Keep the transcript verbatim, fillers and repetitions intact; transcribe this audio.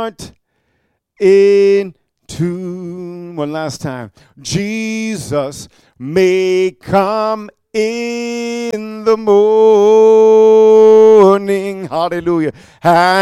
heart in tune. One last time. Jesus may come in the morning. Hallelujah. And